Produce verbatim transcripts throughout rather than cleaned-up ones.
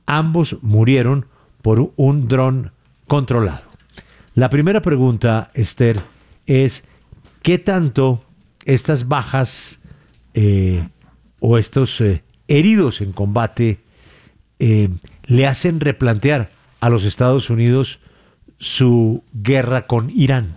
ambos murieron por un dron controlado. La primera pregunta, Esther, es ¿qué tanto estas bajas eh, o estos eh, heridos en combate eh, le hacen replantear a los Estados Unidos su guerra con Irán?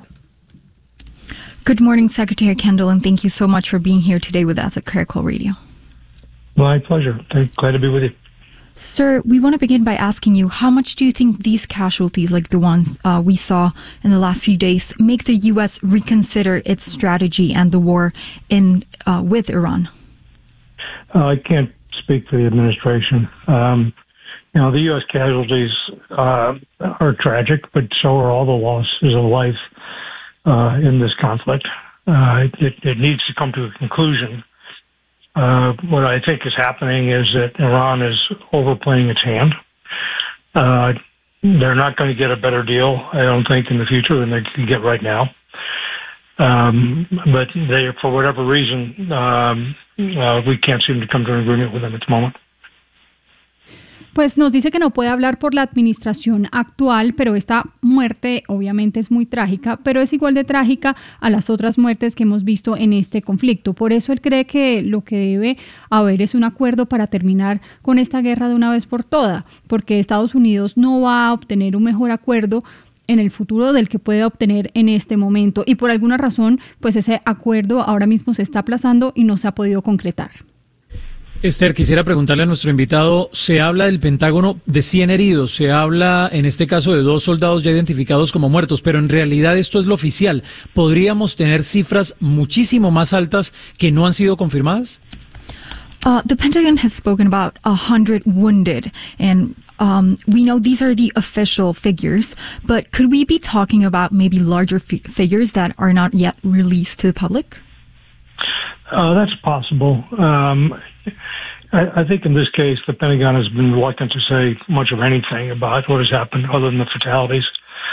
Good morning, Secretary Kendall, and thank you so much for being here today with us at Caracol Radio. My pleasure. Glad to be with you. Sir, we want to begin by asking you, how much do you think these casualties, like the ones uh, we saw in the last few days, make the U S reconsider its strategy and the war in uh, with Iran? Uh, I can't speak for the administration. Um, you know, the U S casualties uh, are tragic, but so are all the losses of life uh, in this conflict. Uh, it, it needs to come to a conclusion. Uh, what I think is happening is that Iran is overplaying its hand. Uh, they're not going to get a better deal, I don't think, in the future than they can get right now. Um, but they, for whatever reason, um, uh, we can't seem to come to an agreement with them at the moment. Pues nos dice que no puede hablar por la administración actual, pero esta muerte obviamente es muy trágica, pero es igual de trágica a las otras muertes que hemos visto en este conflicto. Por eso él cree que lo que debe haber es un acuerdo para terminar con esta guerra de una vez por todas, porque Estados Unidos no va a obtener un mejor acuerdo en el futuro del que puede obtener en este momento. Y por alguna razón, pues ese acuerdo ahora mismo se está aplazando y no se ha podido concretar. Esther, quisiera preguntarle a nuestro invitado, se habla del Pentágono de cien heridos, se habla en este caso de dos soldados ya identificados como muertos, pero en realidad esto es lo oficial. ¿Podríamos tener cifras muchísimo más altas que no han sido confirmadas? Uh, the Pentagon has spoken about one hundred wounded, and um, we know these are the official figures, but could we be talking about maybe larger fi- figures that are not yet released to the public? Uh, that's possible. Um, I, I think in this case, the Pentagon has been reluctant to say much of anything about what has happened other than the fatalities.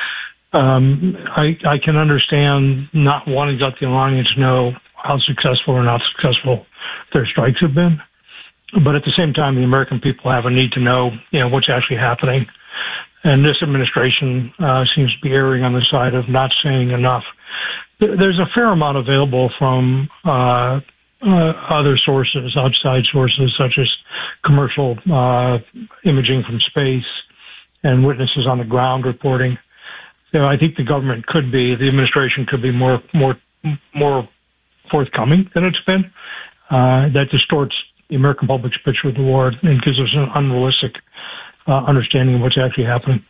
Um, I, I can understand not wanting to let the Iranians know how successful or not successful their strikes have been. But at the same time, the American people have a need to know, you know, what's actually happening. And this administration uh, seems to be erring on the side of not saying enough. There's a fair amount available from uh, uh, other sources, outside sources, such as commercial uh, imaging from space and witnesses on the ground reporting. So I think the government could be, the administration could be more, more, more forthcoming than it's been. Uh, that distorts the American public's picture of the war and gives us an unrealistic uh, understanding of what's actually happening.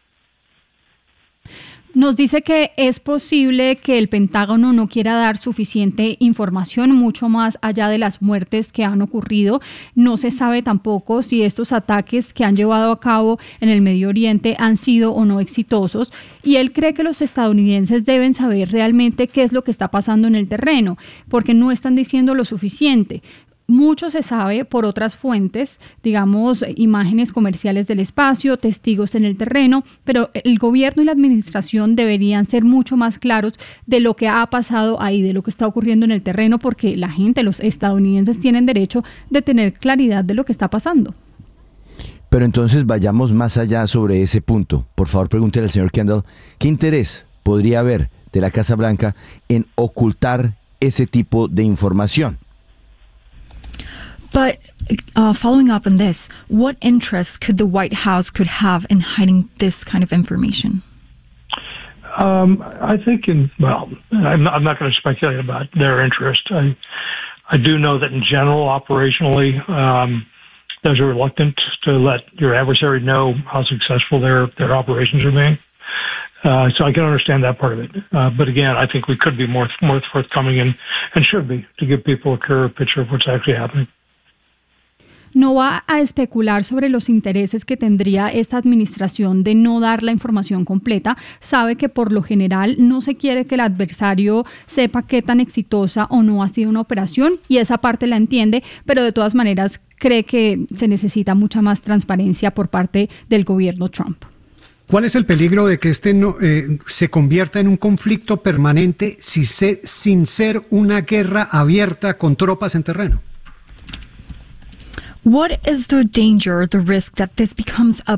Nos dice que es posible que el Pentágono no quiera dar suficiente información, mucho más allá de las muertes que han ocurrido. No se sabe tampoco si estos ataques que han llevado a cabo en el Medio Oriente han sido o no exitosos. Y él cree que los estadounidenses deben saber realmente qué es lo que está pasando en el terreno, porque no están diciendo lo suficiente. Mucho se sabe por otras fuentes, digamos, imágenes comerciales del espacio, testigos en el terreno, pero el gobierno y la administración deberían ser mucho más claros de lo que ha pasado ahí, de lo que está ocurriendo en el terreno, porque la gente, los estadounidenses, tienen derecho de tener claridad de lo que está pasando. Pero entonces vayamos más allá sobre ese punto. Por favor, pregúntele al señor Kendall, ¿qué interés podría haber de la Casa Blanca en ocultar ese tipo de información? But uh, following up on this, what interest could the White House could have in hiding this kind of information? Um, I think in, well, I'm not, I'm not going to speculate about their interest. I, I do know that in general, operationally, um, there's a reluctance to let your adversary know how successful their, their operations are being. Uh, so I can understand that part of it. Uh, but again, I think we could be more, more forthcoming and, and should be to give people a clearer picture of what's actually happening. No va a especular sobre los intereses que tendría esta administración de no dar la información completa. Sabe que por lo general no se quiere que el adversario sepa qué tan exitosa o no ha sido una operación, y esa parte la entiende, pero de todas maneras cree que se necesita mucha más transparencia por parte del gobierno Trump. ¿Cuál es el peligro de que este no, eh, se convierta en un conflicto permanente si se, sin ser una guerra abierta con tropas en terreno? What is the danger, the risk that this becomes a